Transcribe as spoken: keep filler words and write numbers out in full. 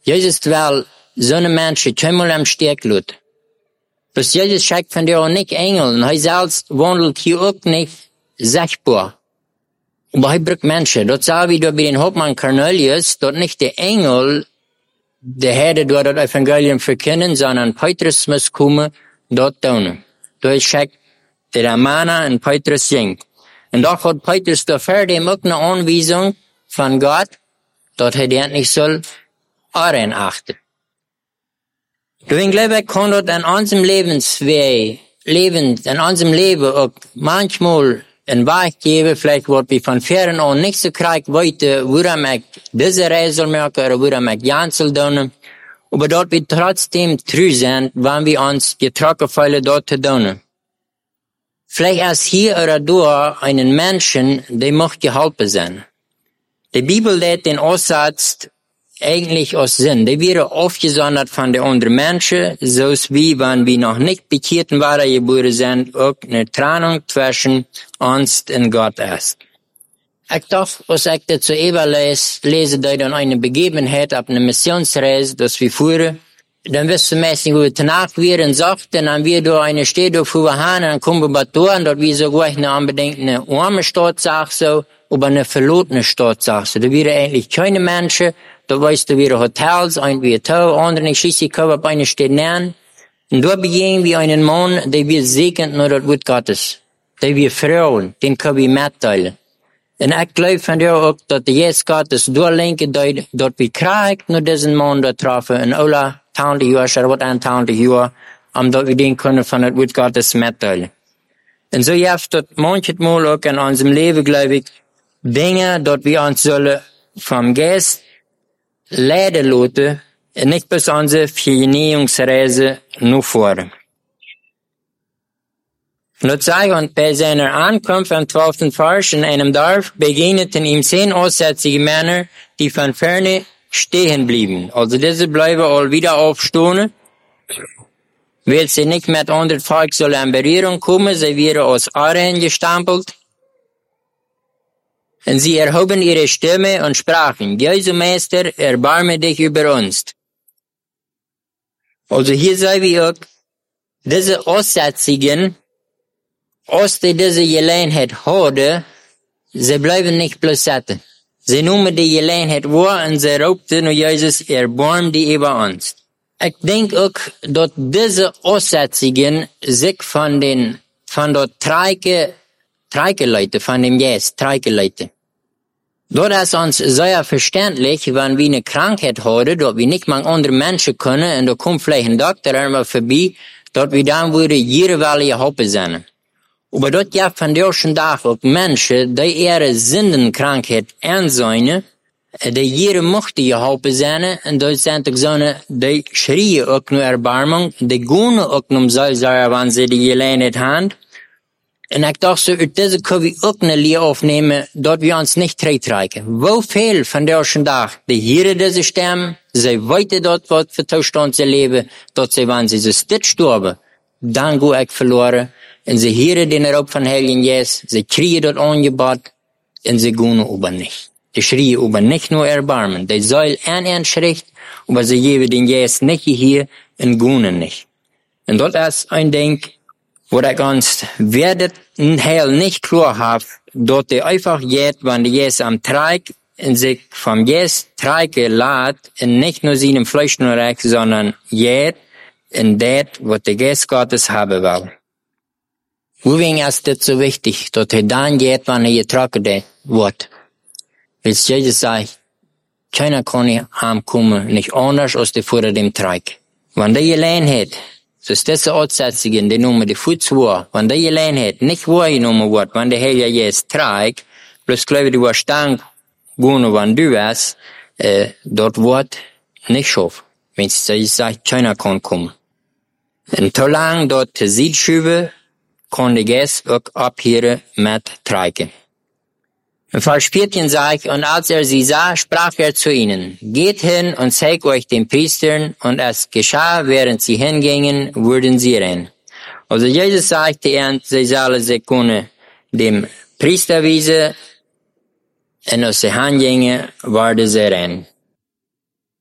Jesus will so eine Menschen keinmal am Steg lassen. Was Jesus schickt von dir auch nicht Engel, und er selbst wandelt hier auch nicht sichtbar. Aber er braucht Menschen. Dort sah wie dort bei den Hauptmann Cornelius, dort nicht der Engel, der Herde dort das Evangelium verkennen, sondern Petrus muss kommen, dort tun. Dort schickt der Ramana und Petrus singt. Und doch hat Petrus da fertig auch eine Anweisung von Gott, dort er der nicht soll, Aren achten. Deswegen glaube ich, kann dort an unserem Lebensweg, Leben, an unserem Leben auch manchmal ein Weg geben, vielleicht wird wir von fern an nicht so krieg weiter, wo er diese Reise machen oder wo er ganz soll tun. Aber dort wir trotzdem treu sind, wenn wir uns getroffen fühlen, dort zu tun. Vielleicht ist hier oder da einen Menschen, der muss geholfen sein. Die Bibel lädt den Aussatz eigentlich aus Sinn. Die wäre aufgesondert von den anderen Menschen, so wie wenn wir noch nicht bekehrten waren geboren sind, auch eine Trennung zwischen uns und Gott ist. Ich dachte, was ich dazu eben lese, lese da dann eine Begebenheit auf einer Missionsreise, dass wir fuhren. Dann wirst du meistens, wo wir danach wären, sagt, dann haben wir da eine Städte, wo wir haben, dann kommen wir bei Tor, und dort wie so gleich eine unbedingt eine arme Stadt, sag so, aber eine verlorene Stadt, sag so. Da wäre eigentlich keine Menschen, da weißt du, wieder Hotels, ein wie Tau, andere nicht schießt, ich auf eine Stadt nähern. Und da begegnen wir einen Mann, der wir segnen nur das Wort Gottes. Der wir Frauen, den können wir mitteilen. Und ich glaube von dir auch, dass der Jesus Gottes durchlenken, dort wir kriegt, nur diesen Mann dort treffen, in alle tausende Jahre, oder was ein tausende Jahre, um dort wir den können von das Wort Gottes mitteilen. Und so gibt es manchmal auch in unserem Leben, glaube ich, Dinge, dort wir uns sollen vom Geist leiden lassen, und nicht bis unsere Verjährungsreise nur vor. Und dort sage ich, und bei seiner Ankunft am zwölften Vers in einem Dorf begegneten ihm zehn aussätzige Männer, die von ferne stehen blieben. Also diese bleiben all wieder aufstehen, weil sie nicht mit anderen Volk sollen in Berührung kommen, sie wären aus Aren gestampelt. Und sie erhoben ihre Stimme und sprachen, Jesu Meister, erbarme dich über uns. Also hier sehen wir auch, diese Aussätzigen, aus der diese Gelegenheit haben, sie bleiben nicht bloß sitzen. Sie nehmen die Gelegenheit wahr und sie raubten und Jesus, erbarme dich über uns. Ich denke auch, dass diese Aussätzigen sich von den, von der Treike, Treike Leute, von dem Jesus, Treike Leute. Dort ist uns sehr verständlich, wenn wir eine Krankheit haben, dort wir nicht mal andere Menschen können, und da kommt vielleicht ein Doktor einmal vorbei, dort wir dann würde jede Weile geholfen sein. Aber dort ja von der schon Tag auch Menschen, die ihre Sündenkrankheit ansehen, die jede mochte geholfen sein, und dort sind auch so eine, die schreien auch nur Erbarmung, die gehen auch nur um Seelsorge, wenn sie die Gelegenheit haben. Und ich dachte so, uit deze können wir auch eine Lehre aufnehmen, dort wir uns nicht treitreichen. Wo viel von der schon Tag, die hier diese sterben, sie weiter dort was für Zustand sie leben, dort sie, wenn sie so still sterben, dann go ich verloren, und sie hören den Raub von Heiligen Jesus, sie kriegen dort Angebot, und sie gehen über nicht. Die schreien über nicht nur Erbarmen, die soll ein ein Schritt, aber sie geben den Jesus nicht hier, und gehen nicht. Und dort ist ein Ding, wo ich uns werdet ein Heil nicht klar haben, dort die einfach geht, wenn die Jesus am Treik in sich vom Jesus Treike lädt, und nicht nur seinem Fleisch nur reich, sondern geht in das, was der Geist Gottes haben will. Weswegen ist das so wichtig, dass er dann geht, wenn er getroffen wird? Weil Jesus sagt, keiner kann hier ankommen, nicht anders als die vor dem Treik. Wenn der Gelegenheit, so ist diese Aussätzigen, die Nummer die Fußwohr, wenn die Gelegenheit nicht wahrgenommen wird, wenn der Heilige Jesus trägt, bloß glaube ich, du wirst dann gehen, wenn du es, äh, dort wird nicht schaffen. Wenn sie sagt, keiner kann kommen. Und so lange dort sieht schübe, kann der Geist auch abhören mit trägen. Im Vers vierzehn sagt, und als er sie sah, sprach er zu ihnen, geht hin und zeigt euch den Priestern, und es geschah, während sie hingingen, wurden sie rein. Also Jesus sagte ihnen, sie sollen sich können dem Priester wiesen, und als sie hingingen, wurden sie rein.